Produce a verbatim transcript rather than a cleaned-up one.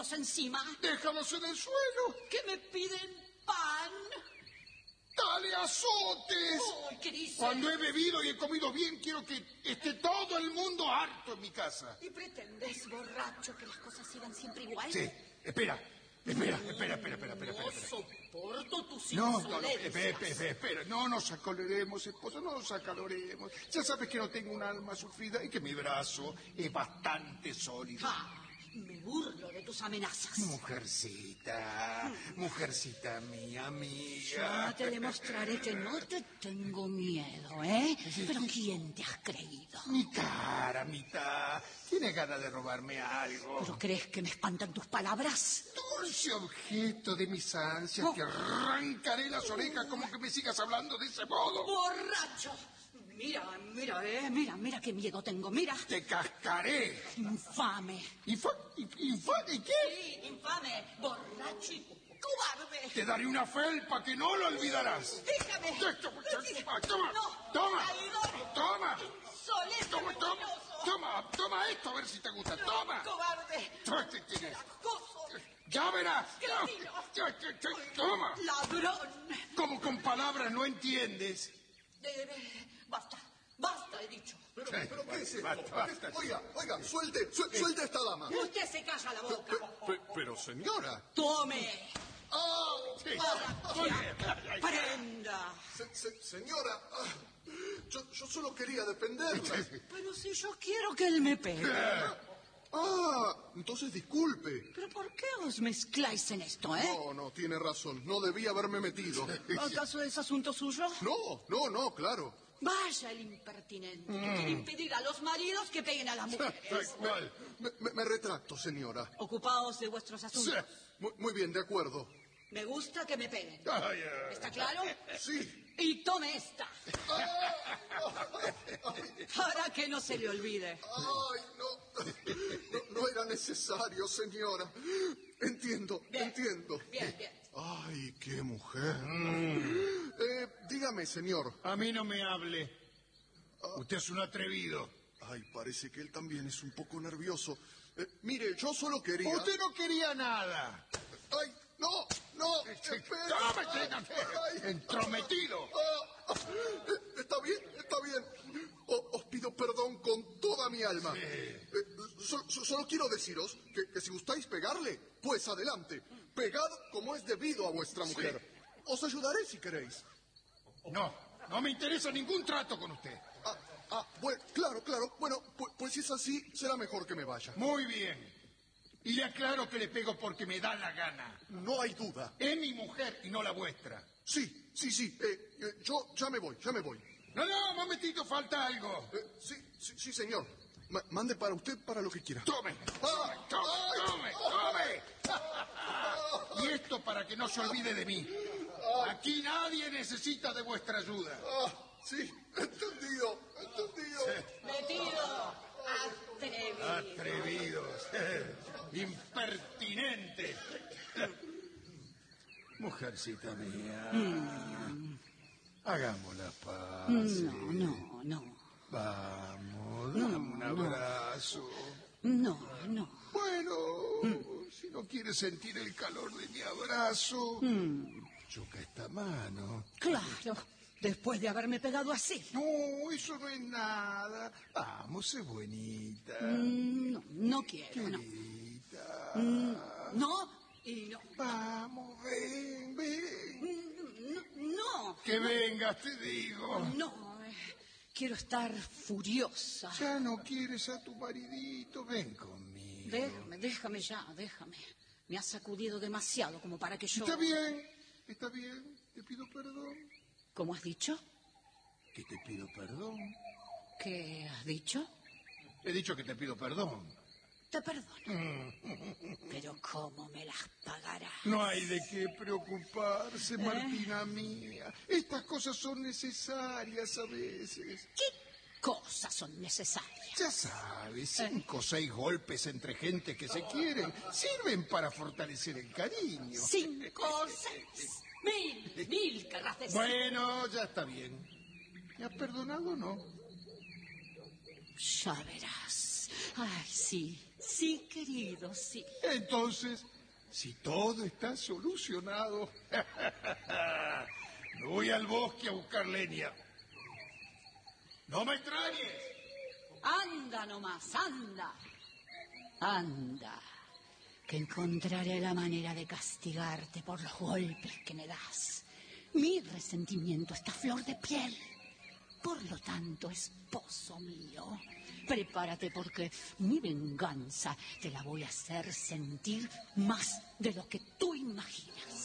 encima. Déjalos en el suelo. Que me piden pan. ¡Dale azotes! Oh, ¿qué dices? Cuando he bebido y he comido bien, quiero que esté todo el mundo harto en mi casa. ¿Y pretendes, borracho, que las cosas sigan siempre igual? Sí, espera, espera, espera, espera, espera, espera. No espera. soporto tus No, insolencias. no, no, espera, espera, espera, no nos acaloremos, esposa, no nos acaloremos. Ya sabes que no tengo un alma sufrida y que mi brazo es bastante sólido. Ah, me burlo de tus amenazas. Mujercita, mujercita mía, amiga. Ya te demostraré que no te tengo miedo, ¿eh? Pero ¿quién te has creído? Mi cara, mitad. ¿Tienes ganas de robarme algo? ¿Pero crees que me espantan tus palabras? Dulce objeto de mis ansias, Oh. te arrancaré las orejas como que me sigas hablando de ese modo. ¡Borracho! Mira, mira, eh, mira, mira qué miedo tengo, mira. Te cascaré. Infame. ¿Infa, inf- ¿Infame qué? Sí, infame, borracho y cobarde. Te daré una felpa que no lo olvidarás. Déjame. Toma, toma, No, toma, traidor. toma. Insolente, Toma, toma, mentiroso. toma, toma esto a ver si te gusta. No, Toma. cobarde. Toma, ¿qué tienes? Acoso. Ya verás. Cretino. Ya, ya, ya, Toma. Ladrón. Como con palabras no entiendes. Eh, eh, basta, basta, he dicho. Pero, Sí, pero ¿qué es esto? basta, basta. Oiga, oiga, suelte, su- suelte a esta dama. Usted se calla la boca. Pe- pe- pero señora. Tome. ¡Ah! Sí. Ahora, Muy bien. prenda. Se- se- señora, ah, yo, yo solo quería defenderla. Pero si yo quiero que él me pegue. Ah, entonces disculpe. ¿Pero por qué os mezcláis en esto, eh? No, no, tiene razón. No debía haberme metido. ¿Acaso es asunto suyo? No, no, no, claro. Vaya el impertinente que quiere impedir a los maridos que peguen a las mujeres. Tal cual. Me, me- me retracto, señora. Ocupaos de vuestros asuntos. Muy, muy bien, de acuerdo. Me gusta que me peguen. Ay, ay. ¿Está claro? Sí. Y tome esta. Para que no se le olvide. Ay, no, no, no era necesario, señora. Entiendo, Bien. entiendo. Bien, bien. Ay, qué mujer. Eh, dígame, señor. A mí no me hable. Usted es un atrevido. Ay, parece que él también es un poco nervioso. Eh, mire, yo solo quería... Usted no quería nada. Ay, no, no, espere. ¡Tómate! Ay, ¡Entrometido! ah, ah, eh, está bien, está bien. O- os pido perdón con toda mi alma. Eh, so- so- solo quiero deciros que, que si gustáis pegarle, pues adelante. Pegad como es debido a vuestra mujer. Os ayudaré si queréis. No, no me interesa ningún trato con usted. Ah, ah, bueno, claro, claro. Bueno, pu- pues si es así, será mejor que me vaya. Muy bien. Y le aclaro que le pego porque me da la gana. No hay duda. Es mi mujer y no la vuestra. Sí, sí, sí. eh, eh, yo ya me voy, ya me voy. No, no, momentito, falta algo. Eh, sí, sí, sí, señor. Ma- mande para usted para lo que quiera. Tome, Ah, tome, ay, tome, tome. Y esto para que no se olvide de mí. Aquí nadie necesita de vuestra ayuda. Ah, sí, entendido, entendido. Metido. Atrevido. Atrevidos. Impertinentes. Mujercita mía. Hagamos la paz. No, no, no. Vamos, dame un abrazo. No, no. Bueno, si no quieres sentir el calor de mi abrazo, choca esta mano. Claro, después de haberme pegado así. No, eso no es nada. Vamos, sé bonita. Mm, No, no quiero, no. Querida. No y no. Vamos, ven, ven. Mm, No, Que vengas, te digo. no. eh, Quiero estar furiosa. Ya no quieres a tu maridito, ven conmigo. Déjame, déjame ya, déjame. Me has sacudido demasiado como para que yo... Está bien, está bien. Te pido perdón. ¿Cómo has dicho? Que te pido perdón. ¿Qué has dicho? He dicho que te pido perdón. Te perdono. Pero ¿cómo me las pagarás? No hay de qué preocuparse, Martina mía. Estas cosas son necesarias a veces. ¿Qué cosas son necesarias? Ya sabes, cinco o seis golpes entre gente que se quieren sirven para fortalecer el cariño. Cinco, seis, mil, mil querrás decir. Bueno, ya está bien. ¿Me has perdonado o no? Ya verás. Ay, sí, Sí, querido, sí. Entonces, si todo está solucionado, me voy al bosque a buscar leña. ¡No me extrañes! Anda nomás, anda. Anda, que encontraré la manera de castigarte por los golpes que me das. Mi resentimiento está a flor de piel. Por lo tanto, esposo mío, prepárate porque mi venganza te la voy a hacer sentir más de lo que tú imaginas.